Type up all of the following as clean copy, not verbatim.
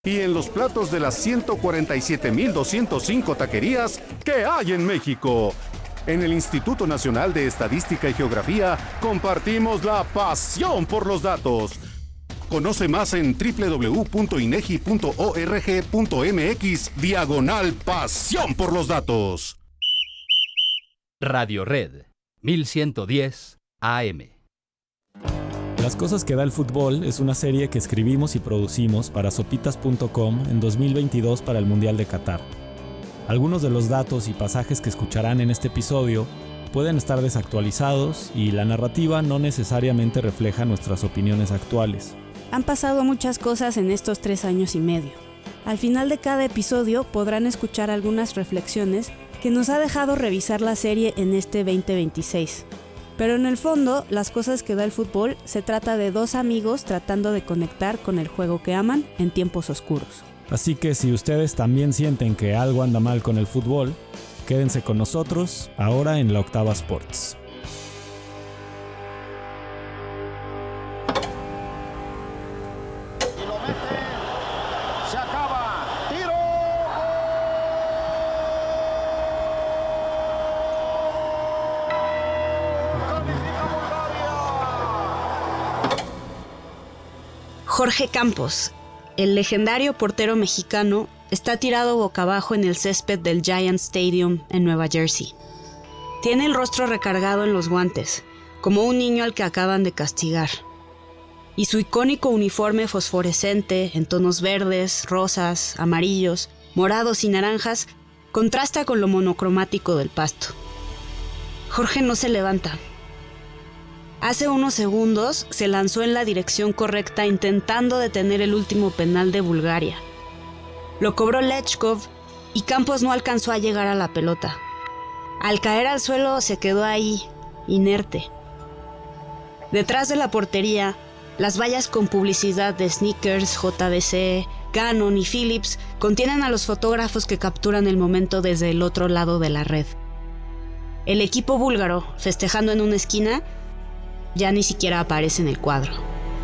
y en los platos de las 147,205 taquerías que hay en México. En el Instituto Nacional de Estadística y Geografía compartimos la pasión por los datos. Conoce más en www.inegi.org.mx/pasión por los datos. Radio Red 1110 AM. Las cosas que da el fútbol es una serie que escribimos y producimos para sopitas.com en 2022 para el Mundial de Qatar. Algunos de los datos y pasajes que escucharán en este episodio pueden estar desactualizados y la narrativa no necesariamente refleja nuestras opiniones actuales. Han pasado muchas cosas en estos 3 años y medio. Al final de cada episodio podrán escuchar algunas reflexiones que nos ha dejado revisar la serie en este 2026. Pero en el fondo, las cosas que da el fútbol se trata de 2 amigos tratando de conectar con el juego que aman en tiempos oscuros. Así que si ustedes también sienten que algo anda mal con el fútbol, quédense con nosotros ahora en La Octava Sports. Jorge Campos, el legendario portero mexicano, está tirado boca abajo en el césped del Giant Stadium en Nueva Jersey. Tiene el rostro recargado en los guantes, como un niño al que acaban de castigar. Y su icónico uniforme fosforescente en tonos verdes, rosas, amarillos, morados y naranjas contrasta con lo monocromático del pasto. Jorge no se levanta. Hace unos segundos se lanzó en la dirección correcta intentando detener el último penal de Bulgaria. Lo cobró Lechkov y Campos no alcanzó a llegar a la pelota. Al caer al suelo se quedó ahí, inerte. Detrás de la portería, las vallas con publicidad de Snickers, JBC, Canon y Philips contienen a los fotógrafos que capturan el momento desde el otro lado de la red. El equipo búlgaro, festejando en una esquina, ya ni siquiera aparece en el cuadro.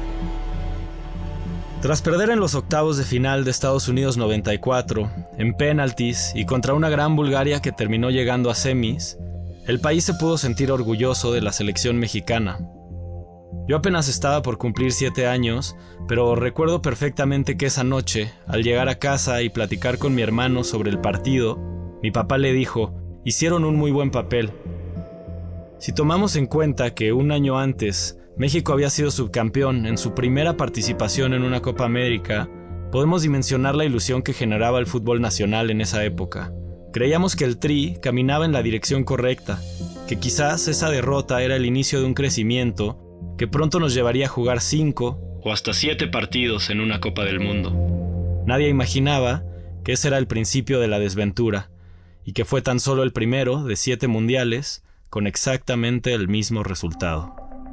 Tras perder en los octavos de final de Estados Unidos 94, en penaltis y contra una gran Bulgaria que terminó llegando a semis, el país se pudo sentir orgulloso de la selección mexicana. Yo apenas estaba por cumplir 7 años, pero recuerdo perfectamente que esa noche, al llegar a casa y platicar con mi hermano sobre el partido, mi papá le dijo: "Hicieron un muy buen papel". Si tomamos en cuenta que un año antes México había sido subcampeón en su primera participación en una Copa América, podemos dimensionar la ilusión que generaba el fútbol nacional en esa época. Creíamos que el Tri caminaba en la dirección correcta, que quizás esa derrota era el inicio de un crecimiento que pronto nos llevaría a jugar 5 o hasta 7 partidos en una Copa del Mundo. Nadie imaginaba que ese era el principio de la desventura y que fue tan solo el primero de 7 mundiales con exactamente el mismo resultado.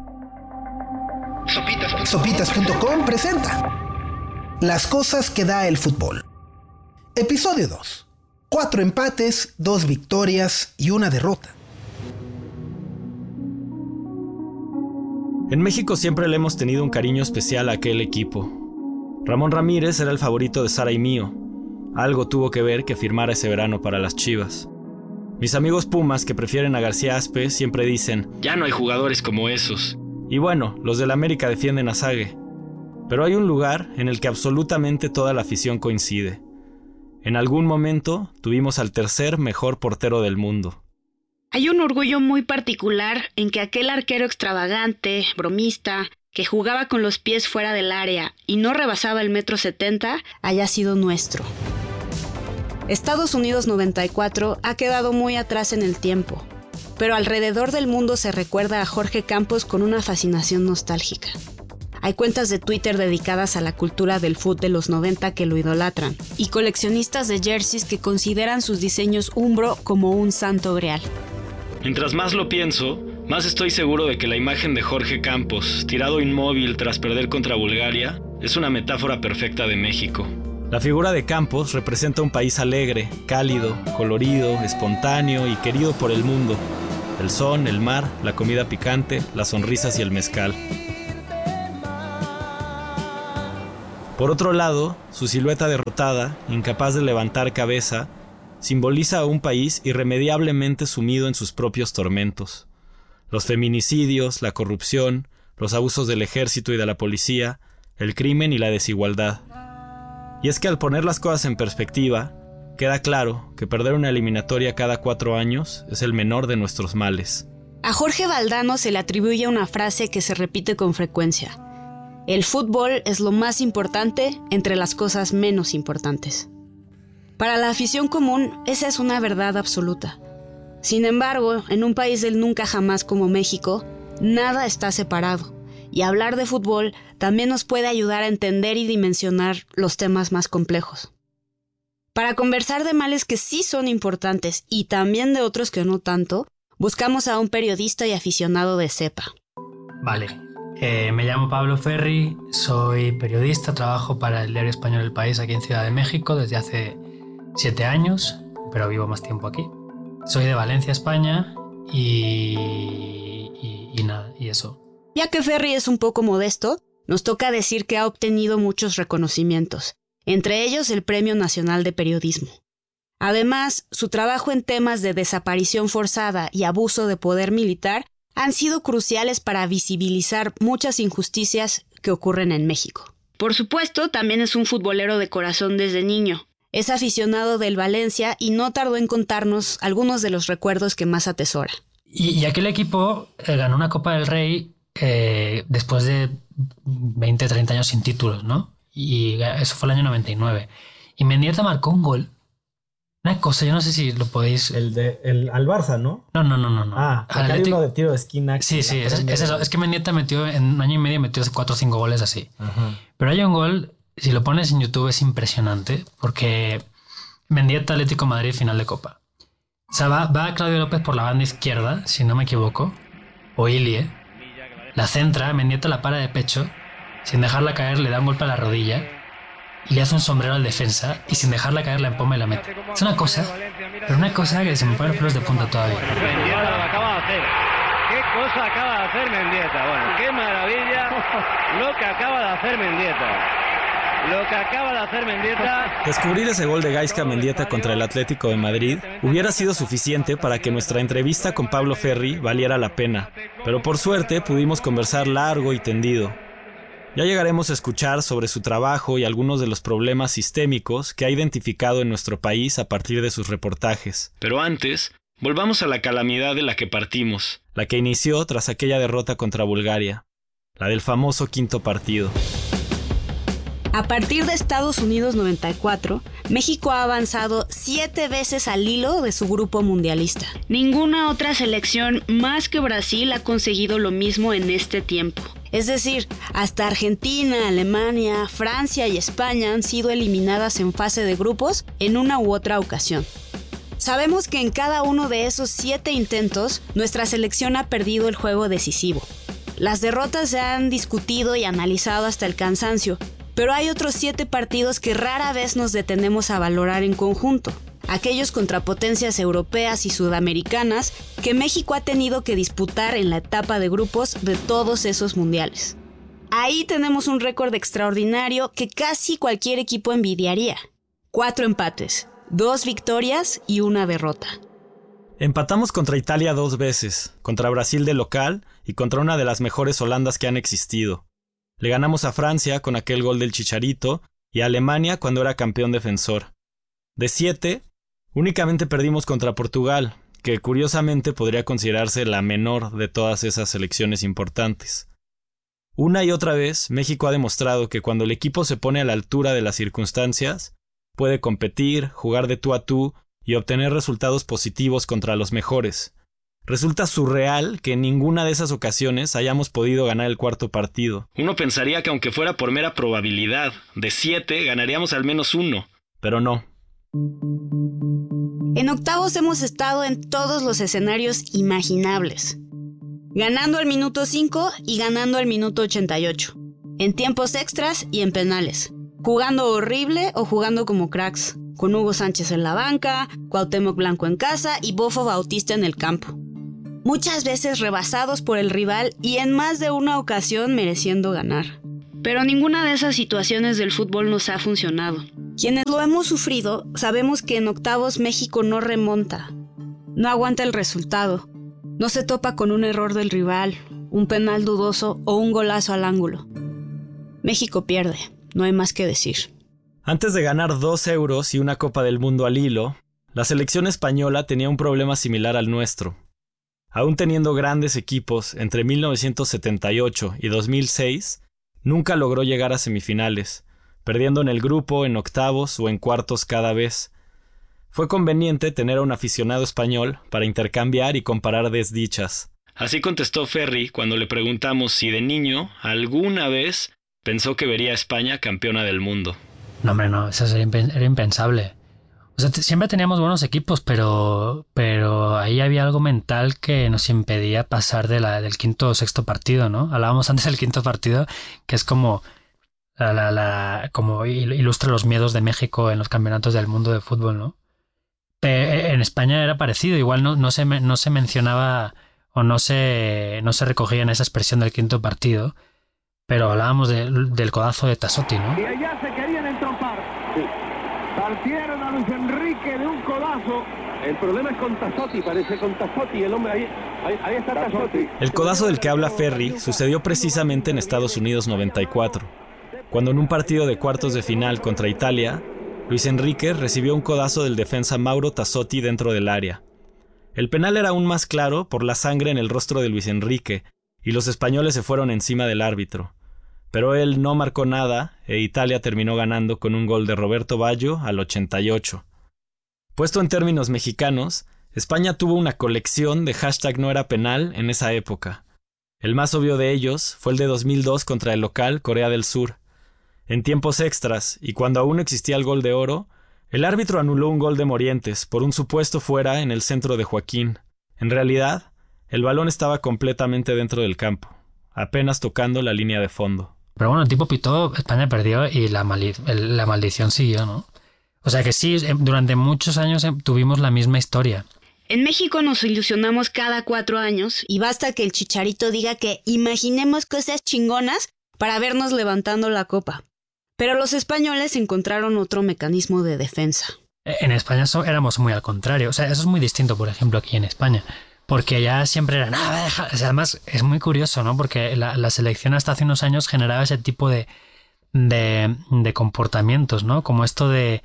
Sopitas.com presenta Las cosas que da el fútbol. Episodio 2. 4 empates, 2 victorias y 1 derrota. En México siempre le hemos tenido un cariño especial a aquel equipo. Ramón Ramírez era el favorito de Sara y mío. Algo tuvo que ver que firmara ese verano para las Chivas. Mis amigos Pumas que prefieren a García Aspe siempre dicen: "Ya no hay jugadores como esos". Y bueno, los del América defienden a Sague. Pero hay un lugar en el que absolutamente toda la afición coincide. En algún momento tuvimos al tercer mejor portero del mundo. Hay un orgullo muy particular en que aquel arquero extravagante, bromista, que jugaba con los pies fuera del área y no rebasaba el 1,70 m, haya sido nuestro. Estados Unidos 94 ha quedado muy atrás en el tiempo, pero alrededor del mundo se recuerda a Jorge Campos con una fascinación nostálgica. Hay cuentas de Twitter dedicadas a la cultura del fútbol de los 90 que lo idolatran, y coleccionistas de jerseys que consideran sus diseños Umbro como un santo grial. Mientras más lo pienso, más estoy seguro de que la imagen de Jorge Campos, tirado inmóvil tras perder contra Bulgaria, es una metáfora perfecta de México. La figura de Campos representa un país alegre, cálido, colorido, espontáneo y querido por el mundo. El sol, el mar, la comida picante, las sonrisas y el mezcal. Por otro lado, su silueta derrotada, incapaz de levantar cabeza, simboliza a un país irremediablemente sumido en sus propios tormentos. Los feminicidios, la corrupción, los abusos del ejército y de la policía, el crimen y la desigualdad. Y es que al poner las cosas en perspectiva, queda claro que perder una eliminatoria cada 4 años es el menor de nuestros males. A Jorge Valdano se le atribuye una frase que se repite con frecuencia: el fútbol es lo más importante entre las cosas menos importantes. Para la afición común, esa es una verdad absoluta. Sin embargo, en un país del nunca jamás como México, nada está separado. Y hablar de fútbol también nos puede ayudar a entender y dimensionar los temas más complejos. Para conversar de males que sí son importantes y también de otros que no tanto, buscamos a un periodista y aficionado de cepa. Vale, me llamo Pablo Ferri, soy periodista, trabajo para el diario español El País aquí en Ciudad de México desde hace 7 años, pero vivo más tiempo aquí. Soy de Valencia, España y eso. Ya que Ferri es un poco modesto, nos toca decir que ha obtenido muchos reconocimientos, entre ellos el Premio Nacional de Periodismo. Además, su trabajo en temas de desaparición forzada y abuso de poder militar han sido cruciales para visibilizar muchas injusticias que ocurren en México. Por supuesto, también es un futbolero de corazón desde niño. Es aficionado del Valencia y no tardó en contarnos algunos de los recuerdos que más atesora. Y aquel equipo ganó una Copa del Rey después de 20, 30 años sin títulos, ¿no? Y eso fue el año 99. Y Mendieta marcó un gol. Una cosa, yo no sé si lo podéis... Al Barça, ¿no? No. Acá hay uno de tiro de esquina. Sí, es eso. Es que Mendieta metió en un año y medio, metió 4 o 5 goles así. Ajá. Pero hay un gol, si lo pones en YouTube es impresionante, porque Mendieta, Atlético de Madrid, final de Copa. O sea, va Claudio López por la banda izquierda, si no me equivoco, o Ilie. La centra, Mendieta la para de pecho, sin dejarla caer le da un golpe a la rodilla y le hace un sombrero al defensa y sin dejarla caer la empoma y la mete. Es una cosa, pero una cosa que se me ponen los pelos de punta todavía. Mendieta lo acaba de hacer. ¿Qué cosa acaba de hacer Mendieta? Bueno, qué maravilla lo que acaba de hacer Mendieta. Lo que acaba de hacer Mendieta. Descubrir ese gol de Gaizka Mendieta contra el Atlético de Madrid hubiera sido suficiente para que nuestra entrevista con Pablo Ferri valiera la pena, pero por suerte pudimos conversar largo y tendido. Ya llegaremos a escuchar sobre su trabajo y algunos de los problemas sistémicos que ha identificado en nuestro país a partir de sus reportajes. Pero antes, volvamos a la calamidad de la que partimos, la que inició tras aquella derrota contra Bulgaria, la del famoso quinto partido. A partir de Estados Unidos 94, México ha avanzado 7 veces al hilo de su grupo mundialista. Ninguna otra selección más que Brasil ha conseguido lo mismo en este tiempo. Es decir, hasta Argentina, Alemania, Francia y España han sido eliminadas en fase de grupos en una u otra ocasión. Sabemos que en cada uno de esos 7 intentos, nuestra selección ha perdido el juego decisivo. Las derrotas se han discutido y analizado hasta el cansancio, pero hay otros 7 partidos que rara vez nos detenemos a valorar en conjunto. Aquellos contra potencias europeas y sudamericanas que México ha tenido que disputar en la etapa de grupos de todos esos mundiales. Ahí tenemos un récord extraordinario que casi cualquier equipo envidiaría. 4 empates, 2 victorias y 1 derrota. Empatamos contra Italia 2 veces, contra Brasil de local y contra una de las mejores Holandas que han existido. Le ganamos a Francia con aquel gol del Chicharito y a Alemania cuando era campeón defensor. De 7, únicamente perdimos contra Portugal, que curiosamente podría considerarse la menor de todas esas selecciones importantes. Una y otra vez, México ha demostrado que cuando el equipo se pone a la altura de las circunstancias, puede competir, jugar de tú a tú y obtener resultados positivos contra los mejores. Resulta surreal que en ninguna de esas ocasiones hayamos podido ganar el cuarto partido. Uno pensaría que aunque fuera por mera probabilidad, de 7 ganaríamos al menos 1, pero no. En octavos hemos estado en todos los escenarios imaginables. Ganando al minuto 5 y ganando al minuto 88. En tiempos extras y en penales. Jugando horrible o jugando como cracks. Con Hugo Sánchez en la banca, Cuauhtémoc Blanco en casa y Bofo Bautista en el campo. Muchas veces rebasados por el rival y en más de una ocasión mereciendo ganar. Pero ninguna de esas situaciones del fútbol nos ha funcionado. Quienes lo hemos sufrido sabemos que en octavos México no remonta, no aguanta el resultado, no se topa con un error del rival, un penal dudoso o un golazo al ángulo. México pierde, no hay más que decir. Antes de ganar 2 euros y una Copa del Mundo al hilo, la selección española tenía un problema similar al nuestro. Aún teniendo grandes equipos entre 1978 y 2006, nunca logró llegar a semifinales, perdiendo en el grupo, en octavos o en cuartos cada vez. Fue conveniente tener a un aficionado español para intercambiar y comparar desdichas. Así contestó Ferri cuando le preguntamos si de niño alguna vez pensó que vería a España campeona del mundo. No, hombre, no, eso era impensable. O sea, siempre teníamos buenos equipos, pero ahí había algo mental que nos impedía pasar del quinto o sexto partido, ¿no? Hablábamos antes del quinto partido, que es como como ilustra los miedos de México en los campeonatos del mundo de fútbol, ¿no? En España era parecido, igual no se mencionaba o no se recogía en esa expresión del quinto partido, pero hablábamos del codazo de Tassotti, ¿no? Y allá se querían entrompar. Sí. Partieron a Luis Enrique de un codazo. El problema es con Tassotti, parece con Tassotti, el hombre ahí está Tassotti. El codazo del que habla Ferri sucedió precisamente en Estados Unidos 94, cuando en un partido de cuartos de final contra Italia, Luis Enrique recibió un codazo del defensa Mauro Tassotti dentro del área. El penal era aún más claro por la sangre en el rostro de Luis Enrique, y los españoles se fueron encima del árbitro. Pero él no marcó nada e Italia terminó ganando con un gol de Roberto Baggio al 88. Puesto en términos mexicanos, España tuvo una colección de #NoEraPenal en esa época. El más obvio de ellos fue el de 2002 contra el local Corea del Sur. En tiempos extras, y cuando aún existía el gol de oro, el árbitro anuló un gol de Morientes por un supuesto fuera en el centro de Joaquín. En realidad, el balón estaba completamente dentro del campo, apenas tocando la línea de fondo. Pero bueno, el tipo pitó, España perdió y la maldición siguió, ¿no? O sea que sí, durante muchos años tuvimos la misma historia. En México nos ilusionamos cada 4 años y basta que el Chicharito diga que imaginemos cosas chingonas para vernos levantando la copa. Pero los españoles encontraron otro mecanismo de defensa. En España éramos muy al contrario. O sea, eso es muy distinto, por ejemplo, aquí en España. Porque allá siempre era nada, o sea, además es muy curioso, ¿no? Porque la selección hasta hace unos años generaba ese tipo de comportamientos, ¿no? Como esto de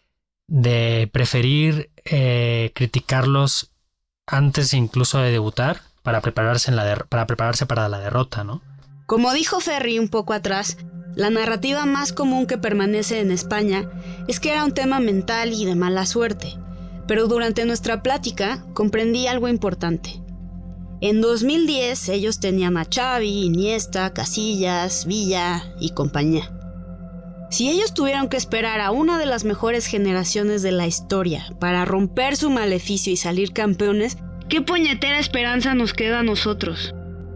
preferir criticarlos antes incluso de debutar para prepararse para la derrota, ¿no? Como dijo Ferri un poco atrás, la narrativa más común que permanece en España es que era un tema mental y de mala suerte. Pero durante nuestra plática comprendí algo importante. En 2010 ellos tenían a Xavi, Iniesta, Casillas, Villa y compañía. Si ellos tuvieron que esperar a una de las mejores generaciones de la historia para romper su maleficio y salir campeones, ¿qué puñetera esperanza nos queda a nosotros?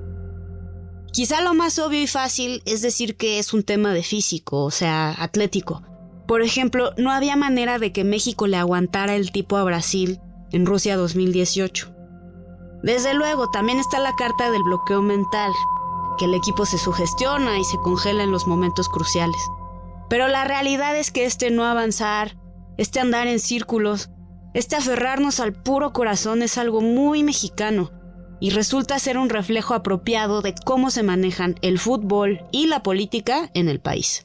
Quizá lo más obvio y fácil es decir que es un tema de físico, o sea, atlético. Por ejemplo, no había manera de que México le aguantara el tipo a Brasil en Rusia 2018. Desde luego, también está la carta del bloqueo mental, que el equipo se sugestiona y se congela en los momentos cruciales. Pero la realidad es que no avanzar, andar en círculos, aferrarnos al puro corazón es algo muy mexicano y resulta ser un reflejo apropiado de cómo se manejan el fútbol y la política en el país.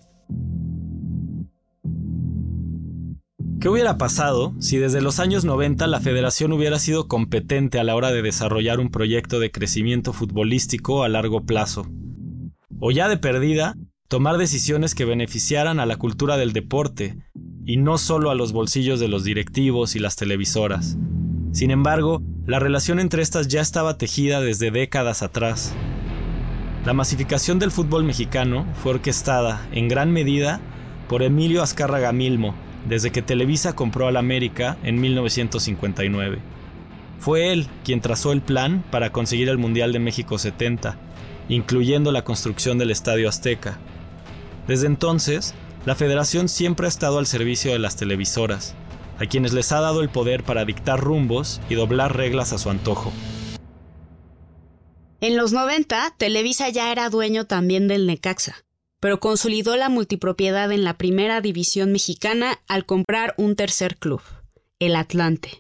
¿Qué hubiera pasado si desde los años 90 la federación hubiera sido competente a la hora de desarrollar un proyecto de crecimiento futbolístico a largo plazo? O ya de perdida, tomar decisiones que beneficiaran a la cultura del deporte y no solo a los bolsillos de los directivos y las televisoras. Sin embargo, la relación entre estas ya estaba tejida desde décadas atrás. La masificación del fútbol mexicano fue orquestada, en gran medida, por Emilio Azcárraga Milmo, desde que Televisa compró al América en 1959. Fue él quien trazó el plan para conseguir el Mundial de México 70, incluyendo la construcción del Estadio Azteca. Desde entonces, la federación siempre ha estado al servicio de las televisoras, a quienes les ha dado el poder para dictar rumbos y doblar reglas a su antojo. En los 90, Televisa ya era dueño también del Necaxa, pero consolidó la multipropiedad en la primera división mexicana al comprar un tercer club, el Atlante.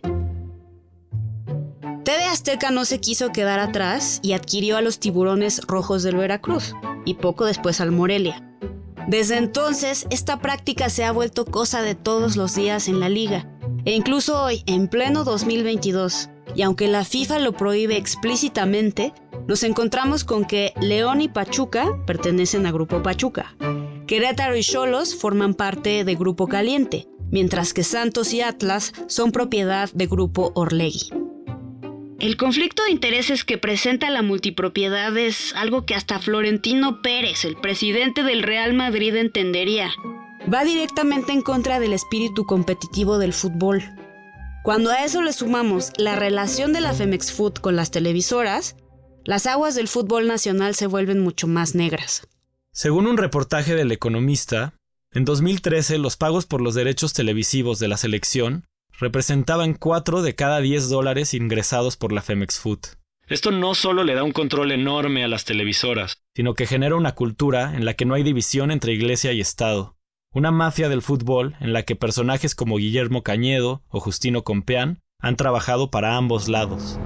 TV Azteca no se quiso quedar atrás y adquirió a los Tiburones Rojos del Veracruz y poco después al Morelia. Desde entonces, esta práctica se ha vuelto cosa de todos los días en la liga, e incluso hoy, en pleno 2022, y aunque la FIFA lo prohíbe explícitamente, nos encontramos con que León y Pachuca pertenecen a Grupo Pachuca, Querétaro y Xolos forman parte de Grupo Caliente, mientras que Santos y Atlas son propiedad de Grupo Orlegui. El conflicto de intereses que presenta la multipropiedad es algo que hasta Florentino Pérez, el presidente del Real Madrid, entendería. Va directamente en contra del espíritu competitivo del fútbol. Cuando a eso le sumamos la relación de la Femex Food con las televisoras, las aguas del fútbol nacional se vuelven mucho más negras. Según un reportaje del Economista, en 2013 los pagos por los derechos televisivos de la selección representaban 4 de cada 10 dólares ingresados por la Femex Food. Esto no solo le da un control enorme a las televisoras, sino que genera una cultura en la que no hay división entre iglesia y Estado. Una mafia del fútbol en la que personajes como Guillermo Cañedo o Justino Compeán han trabajado para ambos lados.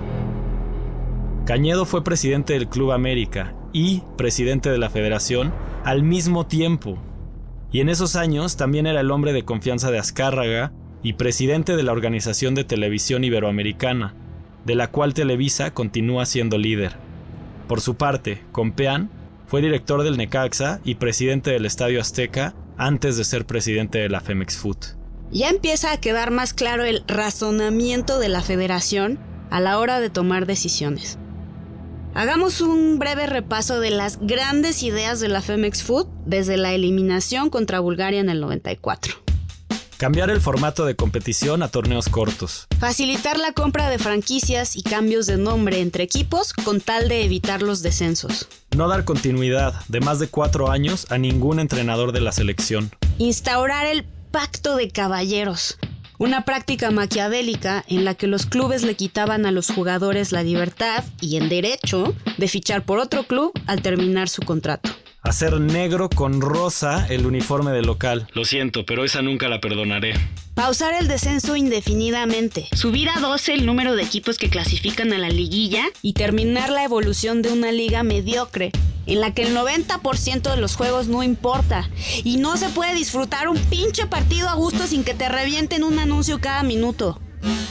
Cañedo fue presidente del Club América y presidente de la Federación al mismo tiempo. Y en esos años también era el hombre de confianza de Azcárraga y presidente de la Organización de Televisión Iberoamericana, de la cual Televisa continúa siendo líder. Por su parte, Compeán fue director del Necaxa y presidente del Estadio Azteca antes de ser presidente de la Femex Food. Ya empieza a quedar más claro el razonamiento de la federación a la hora de tomar decisiones. Hagamos un breve repaso de las grandes ideas de la Femex Food desde la eliminación contra Bulgaria en el 94. Cambiar el formato de competición a torneos cortos. Facilitar la compra de franquicias y cambios de nombre entre equipos con tal de evitar los descensos. No dar continuidad de más de 4 años a ningún entrenador de la selección. Instaurar el pacto de caballeros. Una práctica maquiavélica en la que los clubes le quitaban a los jugadores la libertad y el derecho de fichar por otro club al terminar su contrato. Hacer negro con rosa el uniforme del local. Lo siento, pero esa nunca la perdonaré. Pausar el descenso indefinidamente. Subir a 12 el número de equipos que clasifican a la liguilla y terminar la evolución de una liga mediocre en la que el 90% de los juegos no importa y no se puede disfrutar un pinche partido a gusto sin que te revienten un anuncio cada minuto.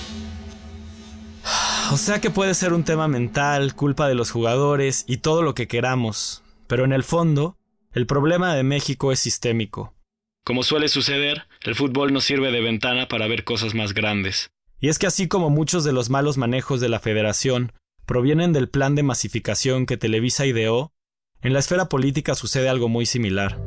O sea que puede ser un tema mental, culpa de los jugadores y todo lo que queramos. Pero en el fondo, el problema de México es sistémico. Como suele suceder, el fútbol nos sirve de ventana para ver cosas más grandes. Y es que así como muchos de los malos manejos de la federación provienen del plan de masificación que Televisa ideó, en la esfera política sucede algo muy similar.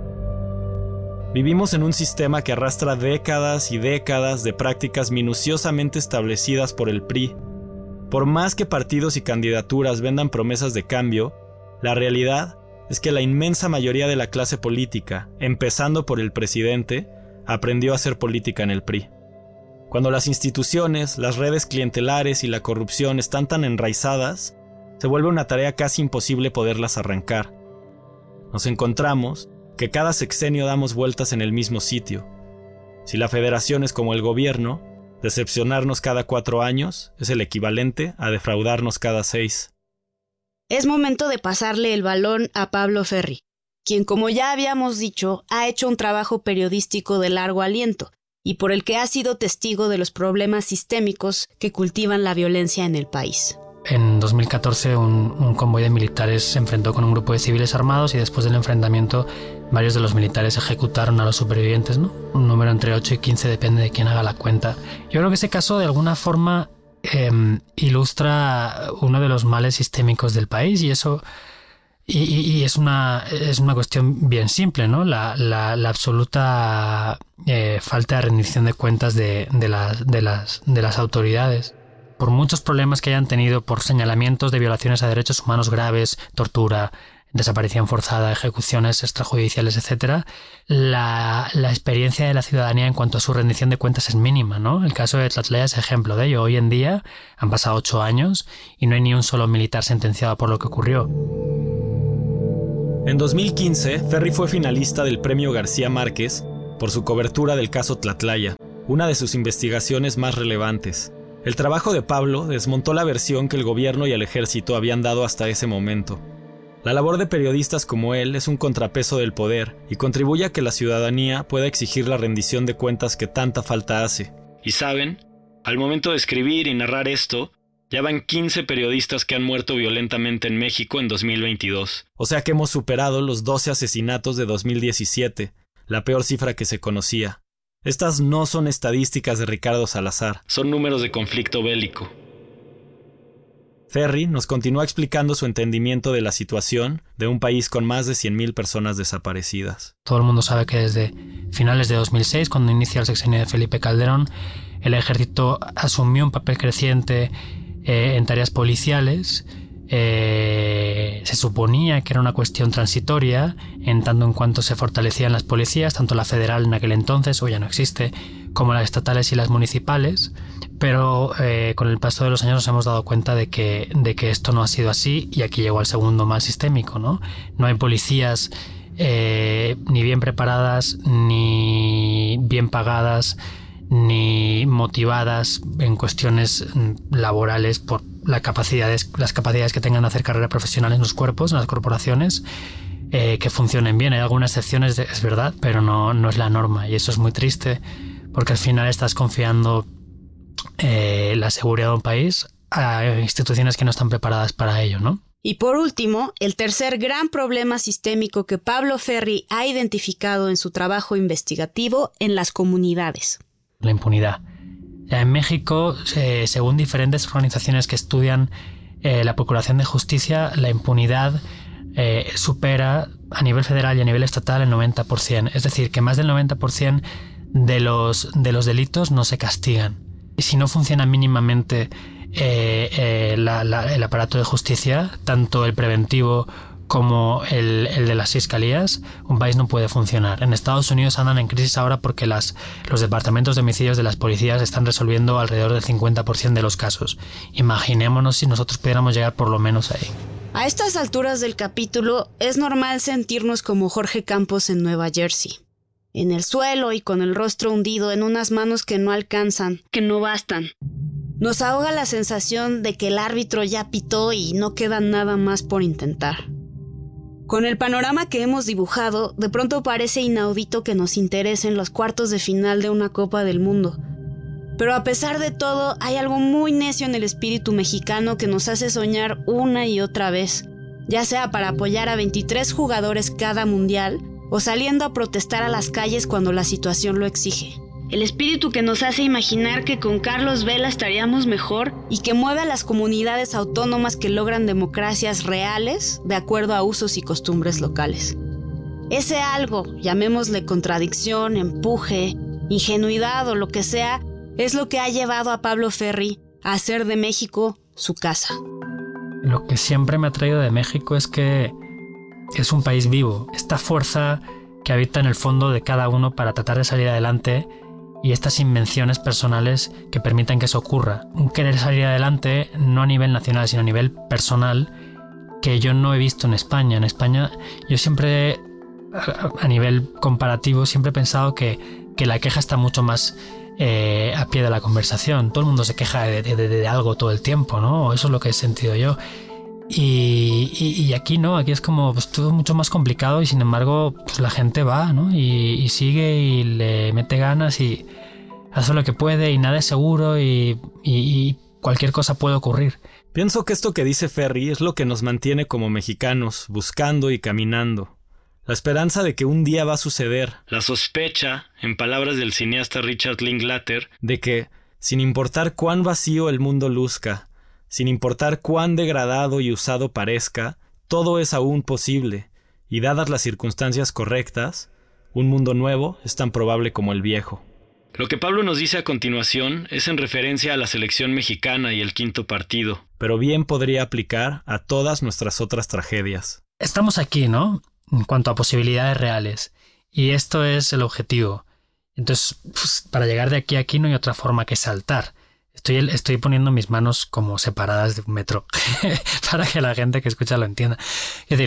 Vivimos en un sistema que arrastra décadas y décadas de prácticas minuciosamente establecidas por el PRI. Por más que partidos y candidaturas vendan promesas de cambio, la realidad es que la inmensa mayoría de la clase política, empezando por el presidente, aprendió a hacer política en el PRI. Cuando las instituciones, las redes clientelares y la corrupción están tan enraizadas, se vuelve una tarea casi imposible poderlas arrancar. Nos encontramos que cada sexenio damos vueltas en el mismo sitio. Si la federación es como el gobierno, decepcionarnos cada 4 años es el equivalente a defraudarnos cada 6. Es momento de pasarle el balón a Pablo Ferri, quien, como ya habíamos dicho, ha hecho un trabajo periodístico de largo aliento y por el que ha sido testigo de los problemas sistémicos que cultivan la violencia en el país. En 2014 un convoy de militares se enfrentó con un grupo de civiles armados y después del enfrentamiento varios de los militares ejecutaron a los supervivientes, ¿no? Un número entre 8 y 15 depende de quién haga la cuenta. Yo creo que ese caso de alguna forma ilustra uno de los males sistémicos del país y eso y es una cuestión bien simple, ¿no? La absoluta falta de rendición de cuentas de las autoridades. Por muchos problemas que hayan tenido, por señalamientos de violaciones a derechos humanos graves, tortura, desaparición forzada, ejecuciones extrajudiciales, etc., la experiencia de la ciudadanía en cuanto a su rendición de cuentas es mínima, ¿no? El caso de Tlatlaya es ejemplo de ello. Hoy en día han pasado 8 años y no hay ni un solo militar sentenciado por lo que ocurrió. En 2015, Ferri fue finalista del Premio García Márquez por su cobertura del caso Tlatlaya, una de sus investigaciones más relevantes. El trabajo de Pablo desmontó la versión que el gobierno y el ejército habían dado hasta ese momento. La labor de periodistas como él es un contrapeso del poder y contribuye a que la ciudadanía pueda exigir la rendición de cuentas que tanta falta hace. Y saben, al momento de escribir y narrar esto, ya van 15 periodistas que han muerto violentamente en México en 2022. O sea que hemos superado los 12 asesinatos de 2017, la peor cifra que se conocía. Estas no son estadísticas de Ricardo Salazar, son números de conflicto bélico. Ferri nos continúa explicando su entendimiento de la situación de un país con más de 100.000 personas desaparecidas. Todo el mundo sabe que desde finales de 2006, cuando inicia el sexenio de Felipe Calderón, el ejército asumió un papel creciente en tareas policiales. Se suponía que era una cuestión transitoria, en tanto en cuanto se fortalecían las policías, tanto la federal en aquel entonces, hoy ya no existe, como las estatales y las municipales, pero con el paso de los años nos hemos dado cuenta de que esto no ha sido así, y aquí llegó el segundo mal sistémico, ¿no? No hay policías ni bien preparadas, ni bien pagadas, ni motivadas en cuestiones laborales por las capacidades que tengan de hacer carrera profesional en los cuerpos, en las corporaciones, que funcionen bien. Hay algunas excepciones, es verdad, pero no es la norma, y eso es muy triste, porque al final estás confiando la seguridad de un país a instituciones que no están preparadas para ello, ¿no? Y por último, el tercer gran problema sistémico que Pablo Ferri ha identificado en su trabajo investigativo en las comunidades. La impunidad. En México, según diferentes organizaciones que estudian la procuración de justicia, la impunidad supera a nivel federal y a nivel estatal el 90%. Es decir, que más del 90% de los delitos no se castigan. Y si no funciona mínimamente el aparato de justicia, tanto el preventivo como el de las fiscalías, un país no puede funcionar. En Estados Unidos andan en crisis ahora porque los departamentos de homicidios de las policías están resolviendo alrededor del 50% de los casos. Imaginémonos si nosotros pudiéramos llegar por lo menos ahí. A estas alturas del capítulo, es normal sentirnos como Jorge Campos en Nueva Jersey. En el suelo y con el rostro hundido en unas manos que no alcanzan, que no bastan. Nos ahoga la sensación de que el árbitro ya pitó y no queda nada más por intentar. Con el panorama que hemos dibujado, de pronto parece inaudito que nos interesen los cuartos de final de una Copa del Mundo. Pero a pesar de todo, hay algo muy necio en el espíritu mexicano que nos hace soñar una y otra vez, ya sea para apoyar a 23 jugadores cada mundial o saliendo a protestar a las calles cuando la situación lo exige. El espíritu que nos hace imaginar que con Carlos Vela estaríamos mejor y que mueve a las comunidades autónomas que logran democracias reales de acuerdo a usos y costumbres locales. Ese algo, llamémosle contradicción, empuje, ingenuidad o lo que sea, es lo que ha llevado a Pablo Ferri a hacer de México su casa. Lo que siempre me ha traído de México es que es un país vivo, esta fuerza que habita en el fondo de cada uno para tratar de salir adelante, y estas invenciones personales que permiten que eso ocurra. Un querer salir adelante no a nivel nacional, sino a nivel personal, que yo no he visto en España. En España yo siempre, a nivel comparativo, siempre he pensado que la queja está mucho más a pie de la conversación. Todo el mundo se queja de algo todo el tiempo, ¿no? Eso es lo que he sentido yo. Y aquí no, aquí es como pues, todo mucho más complicado, y sin embargo pues, la gente va, ¿no? Y sigue y le mete ganas y hace lo que puede, y nada es seguro, y cualquier cosa puede ocurrir. Pienso que esto que dice Ferri es lo que nos mantiene como mexicanos, buscando y caminando. La esperanza de que un día va a suceder. La sospecha, en palabras del cineasta Richard Linklater, de que, sin importar cuán vacío el mundo luzca, sin importar cuán degradado y usado parezca, todo es aún posible, y dadas las circunstancias correctas, un mundo nuevo es tan probable como el viejo. Lo que Pablo nos dice a continuación es en referencia a la selección mexicana y el quinto partido, pero bien podría aplicar a todas nuestras otras tragedias. Estamos aquí, ¿no? En cuanto a posibilidades reales, y esto es el objetivo. Entonces, pues, para llegar de aquí a aquí no hay otra forma que saltar. Estoy poniendo mis manos como separadas de un metro para que la gente que escucha lo entienda. Es decir,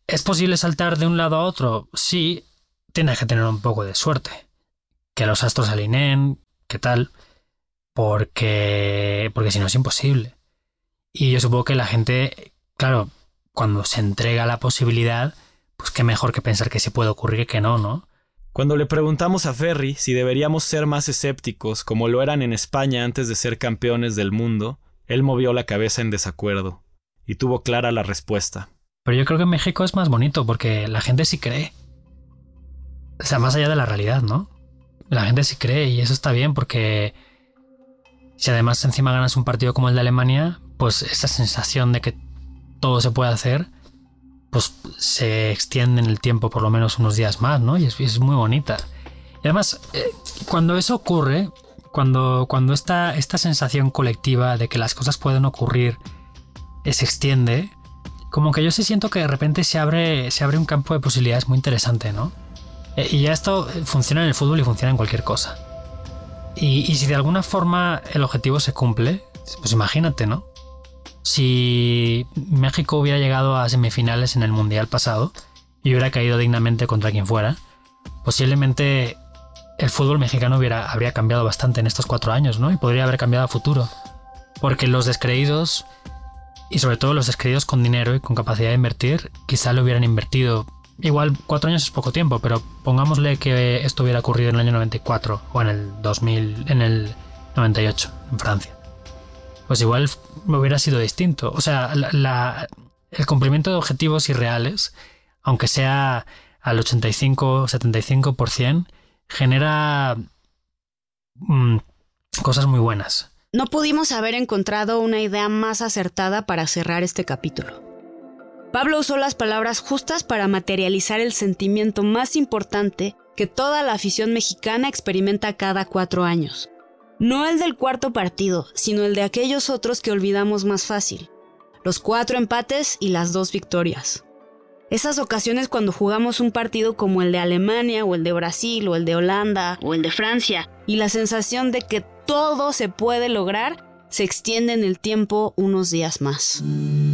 ¿Es posible saltar de un lado a otro? Sí, tienes que tener un poco de suerte. Que los astros se alineen, ¿qué tal? Porque si no es imposible. Y yo supongo que la gente, claro, cuando se entrega la posibilidad, pues qué mejor que pensar que sí puede ocurrir que no, ¿no? Cuando le preguntamos a Ferri si deberíamos ser más escépticos como lo eran en España antes de ser campeones del mundo, él movió la cabeza en desacuerdo y tuvo clara la respuesta. Pero yo creo que en México es más bonito porque la gente sí cree. O sea, más allá de la realidad, ¿no? La gente sí cree y eso está bien porque si además encima ganas un partido como el de Alemania, pues esa sensación de que todo se puede hacer, pues se extiende en el tiempo por lo menos unos días más, ¿no? Y es muy bonita. Y además, cuando eso ocurre, cuando esta sensación colectiva de que las cosas pueden ocurrir se extiende, como que yo sí siento que de repente se abre un campo de posibilidades muy interesante, ¿no? Y ya esto funciona en el fútbol y funciona en cualquier cosa. Y si de alguna forma el objetivo se cumple, pues imagínate, ¿no? Si México hubiera llegado a semifinales en el Mundial pasado y hubiera caído dignamente contra quien fuera, posiblemente el fútbol mexicano habría cambiado bastante en estos 4 años, ¿no? Y podría haber cambiado a futuro. Porque los descreídos, y sobre todo los descreídos con dinero y con capacidad de invertir, quizá lo hubieran invertido. Igual 4 años es poco tiempo, pero pongámosle que esto hubiera ocurrido en el año 94 o en el 2000, en el 98 en Francia. Pues igual hubiera sido distinto. O sea, el cumplimiento de objetivos irreales, aunque sea al 85-75%, genera cosas muy buenas. No pudimos haber encontrado una idea más acertada para cerrar este capítulo. Pablo usó las palabras justas para materializar el sentimiento más importante que toda la afición mexicana experimenta cada 4 años. No el del cuarto partido, sino el de aquellos otros que olvidamos más fácil. Los 4 empates y las 2 victorias. Esas ocasiones cuando jugamos un partido como el de Alemania, o el de Brasil, o el de Holanda, o el de Francia, y la sensación de que todo se puede lograr se extiende en el tiempo unos días más.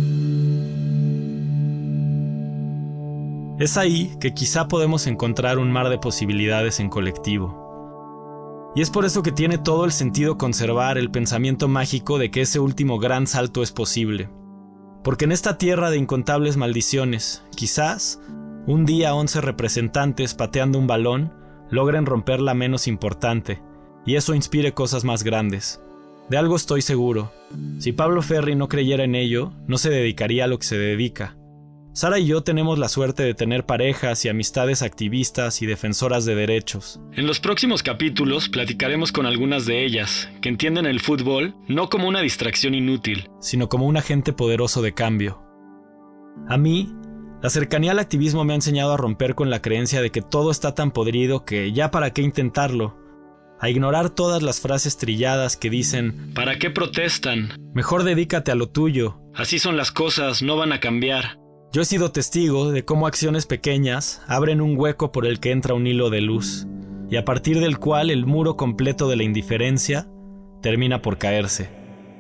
Es ahí que quizá podemos encontrar un mar de posibilidades en colectivo. Y es por eso que tiene todo el sentido conservar el pensamiento mágico de que ese último gran salto es posible. Porque en esta tierra de incontables maldiciones, quizás, un día 11 representantes pateando un balón logren romper la menos importante, y eso inspire cosas más grandes. De algo estoy seguro. Si Pablo Ferri no creyera en ello, no se dedicaría a lo que se dedica. Sara y yo tenemos la suerte de tener parejas y amistades activistas y defensoras de derechos. En los próximos capítulos platicaremos con algunas de ellas, que entienden el fútbol no como una distracción inútil, sino como un agente poderoso de cambio. A mí, la cercanía al activismo me ha enseñado a romper con la creencia de que todo está tan podrido que ya para qué intentarlo, a ignorar todas las frases trilladas que dicen ¿para qué protestan? Mejor dedícate a lo tuyo. Así son las cosas, no van a cambiar. Yo he sido testigo de cómo acciones pequeñas abren un hueco por el que entra un hilo de luz, y a partir del cual el muro completo de la indiferencia termina por caerse.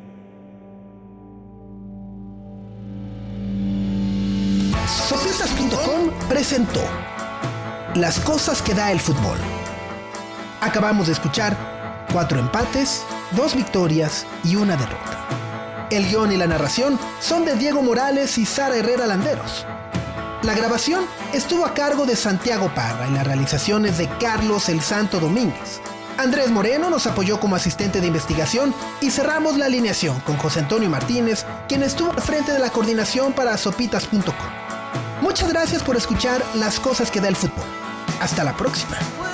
Sopitas.com presentó Las cosas que da el fútbol. Acabamos de escuchar 4 empates, 2 victorias y 1 derrota. El guión y la narración son de Diego Morales y Sara Herrera Landeros. La grabación estuvo a cargo de Santiago Parra y las realizaciones de Carlos El Santo Domínguez. Andrés Moreno nos apoyó como asistente de investigación y cerramos la alineación con José Antonio Martínez, quien estuvo al frente de la coordinación para Sopitas.com. Muchas gracias por escuchar Las cosas que da el fútbol. Hasta la próxima.